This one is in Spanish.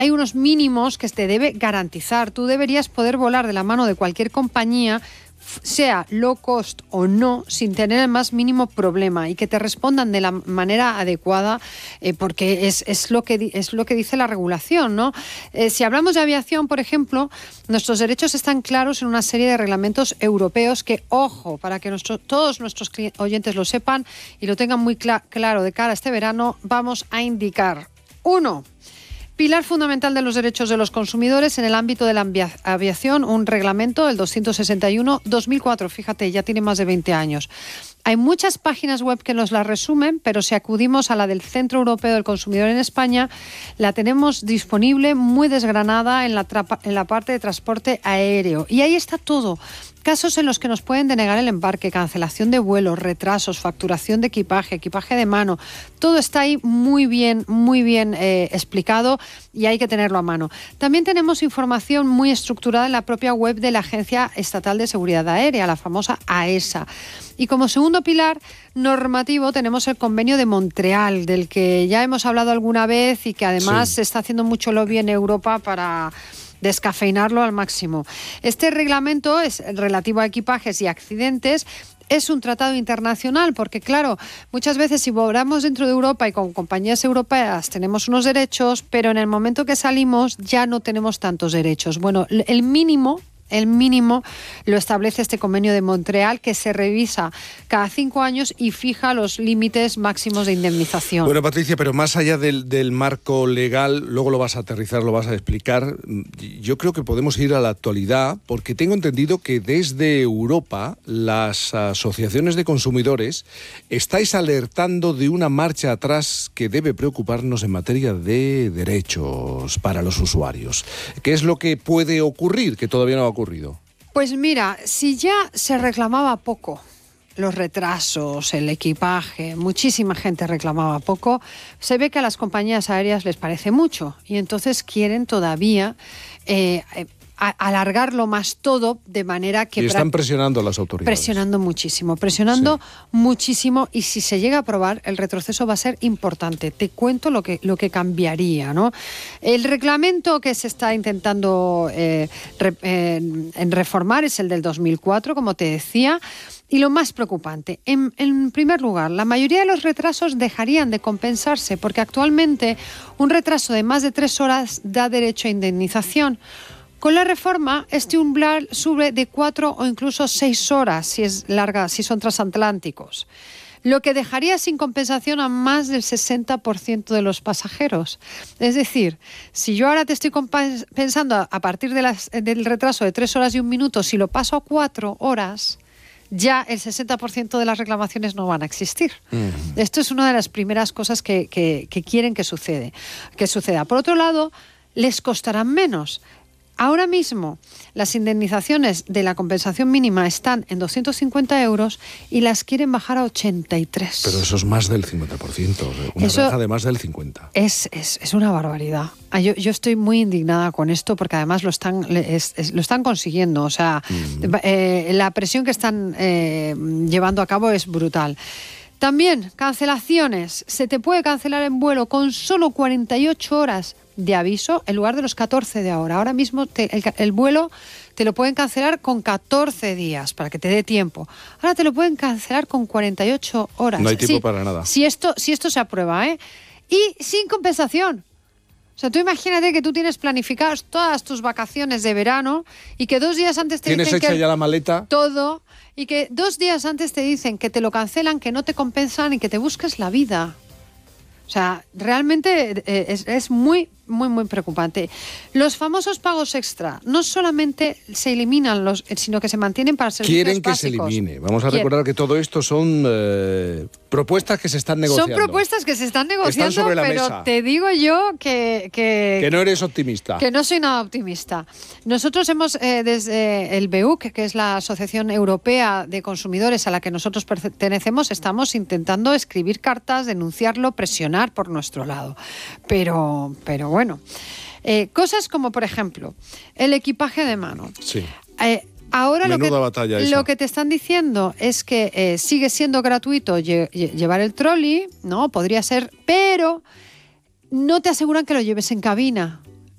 hay unos mínimos que te debe garantizar. Tú deberías poder volar de la mano de cualquier compañía, sea low cost o no, sin tener el más mínimo problema y que te respondan de la manera adecuada, porque es lo que dice la regulación, ¿no? Si hablamos de aviación, por ejemplo, nuestros derechos están claros en una serie de reglamentos europeos que, ojo, para que todos nuestros oyentes lo sepan y lo tengan muy claro de cara a este verano, vamos a indicar. 1. Pilar fundamental de los derechos de los consumidores en el ámbito de la aviación, un reglamento, el 261-2004, fíjate, ya tiene más de 20 años. Hay muchas páginas web que nos la resumen, pero si acudimos a la del Centro Europeo del Consumidor en España, la tenemos disponible, muy desgranada en la parte de transporte aéreo. Y ahí está todo. Casos en los que nos pueden denegar el embarque, cancelación de vuelos, retrasos, facturación de equipaje de mano. Todo está ahí muy bien explicado y hay que tenerlo a mano. También tenemos información muy estructurada en la propia web de la Agencia Estatal de Seguridad Aérea, la famosa AESA. Y como segundo pilar normativo tenemos el Convenio de Montreal, del que ya hemos hablado alguna vez y que además se está haciendo mucho lobby en Europa para descafeinarlo al máximo. Este reglamento es relativo a equipajes y accidentes. Es un tratado internacional porque, claro, muchas veces si volamos dentro de Europa y con compañías europeas tenemos unos derechos, pero en el momento que salimos ya no tenemos tantos derechos. Bueno, el mínimo lo establece este Convenio de Montreal, que se revisa cada 5 años y fija los límites máximos de indemnización. Bueno, Patricia, pero más allá del marco legal, luego lo vas a aterrizar, lo vas a explicar, yo creo que podemos ir a la actualidad, porque tengo entendido que desde Europa las asociaciones de consumidores estáis alertando de una marcha atrás que debe preocuparnos en materia de derechos para los usuarios. ¿Qué es lo que puede ocurrir, que todavía no ha ocurrido? Pues mira, si ya se reclamaba poco los retrasos, el equipaje, muchísima gente reclamaba poco, se ve que a las compañías aéreas les parece mucho y entonces quieren todavía alargarlo más todo, de manera que... Y están presionando las autoridades. Presionando muchísimo, y si se llega a aprobar, el retroceso va a ser importante. Te cuento lo que cambiaría, ¿no? El reglamento que se está intentando reformar es el del 2004, como te decía. Y lo más preocupante, en primer lugar, la mayoría de los retrasos dejarían de compensarse, porque actualmente un retraso de más de 3 horas da derecho a indemnización. Con la reforma, este umbral sube de 4 o incluso 6 horas si es larga, si son transatlánticos, lo que dejaría sin compensación a más del 60% de los pasajeros. Es decir, si yo ahora te estoy compensando a partir del retraso de 3 horas y 1 minuto, si lo paso a 4 horas, ya el 60% de las reclamaciones no van a existir. Esto es una de las primeras cosas que quieren que suceda. Por otro lado, les costarán menos. Ahora mismo las indemnizaciones de la compensación mínima están en 250 euros y las quieren bajar a 83. Pero eso es más del 50%, una baja de más del 50%. Es una barbaridad. Yo estoy muy indignada con esto porque además lo están consiguiendo. O sea, la presión que están llevando a cabo es brutal. También, cancelaciones. Se te puede cancelar en vuelo con solo 48 horas de aviso en lugar de los 14 de ahora. Ahora mismo el vuelo te lo pueden cancelar con 14 días para que te dé tiempo. Ahora te lo pueden cancelar con 48 horas. No hay tiempo para nada. Si esto se aprueba, ¿eh? Y sin compensación. O sea, tú imagínate que tú tienes planificadas todas tus vacaciones de verano y que 2 días antes te dicen ¿Tienes hecha ya la maleta? Todo, y que 2 días antes te dicen que te lo cancelan, que no te compensan y que te busques la vida. O sea, realmente es muy, muy, muy preocupante. Los famosos pagos extra no solamente se eliminan, sino que se mantienen para servicios básicos. Quieren que se elimine. Vamos a recordar que todo esto son propuestas que se están negociando. Son propuestas que se están negociando, están sobre la pero mesa. Te digo yo que no eres optimista. Que no soy nada optimista. Nosotros hemos, desde el BEUC, que es la Asociación Europea de Consumidores a la que nosotros pertenecemos, estamos intentando escribir cartas, denunciarlo, presionar por nuestro lado. Pero bueno, cosas como, por ejemplo, el equipaje de mano. Sí. Ahora batalla lo que te están diciendo es que sigue siendo gratuito llevar el trolley, ¿no? Podría ser, pero no te aseguran que lo lleves en cabina.